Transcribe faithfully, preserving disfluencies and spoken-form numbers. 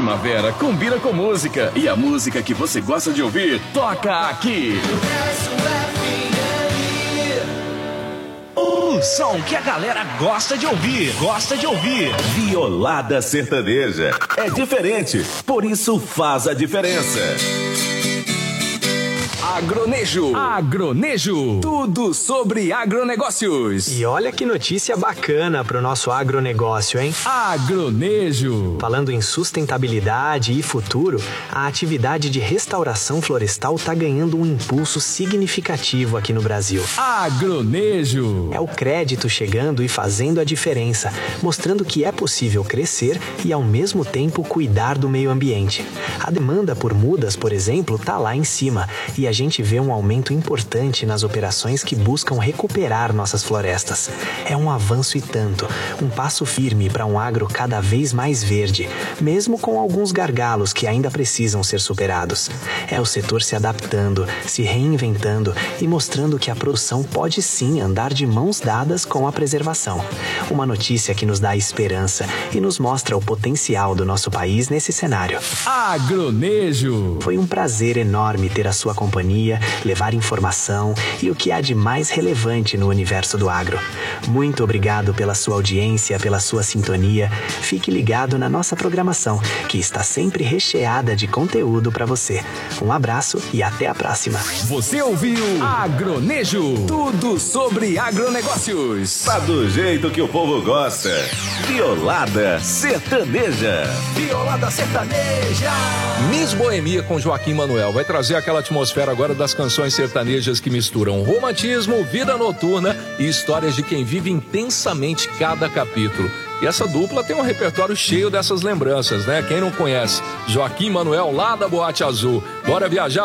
Primavera combina com música e a música que você gosta de ouvir toca aqui. O som que a galera gosta de ouvir, gosta de ouvir. Violada sertaneja. É diferente, por isso faz a diferença. Agronejo. Agronejo. Tudo sobre agronegócios. E olha que notícia bacana pro nosso agronegócio, hein? Agronejo. Falando em sustentabilidade e futuro, a atividade de restauração florestal tá ganhando um impulso significativo aqui no Brasil. Agronejo. É o crédito chegando e fazendo a diferença, mostrando que é possível crescer e ao mesmo tempo cuidar do meio ambiente. A demanda por mudas, por exemplo, tá lá em cima e a gente vê um aumento importante nas operações que buscam recuperar nossas florestas. É um avanço e tanto, um passo firme para um agro cada vez mais verde, mesmo com alguns gargalos que ainda precisam ser superados. É o setor se adaptando, se reinventando e mostrando que a produção pode sim andar de mãos dadas com a preservação. Uma notícia que nos dá esperança e nos mostra o potencial do nosso país nesse cenário. Agronejo. Foi um prazer enorme ter a sua companhia, levar informação e o que há de mais relevante no universo do agro. Muito obrigado pela sua audiência, pela sua sintonia. Fique ligado na nossa programação, que está sempre recheada de conteúdo para você. Um abraço e até a próxima. Você ouviu Agronejo. Tudo sobre agronegócios. Tá do jeito que o povo gosta. Violada sertaneja. Violada sertaneja. Miss Boemia com Joaquim Manuel vai trazer aquela atmosfera agora das canções sertanejas que misturam romantismo, vida noturna e histórias de quem vive intensamente cada capítulo. E essa dupla tem um repertório cheio dessas lembranças, né? Quem não conhece? Joaquim Manuel lá da Boate Azul. Bora viajar?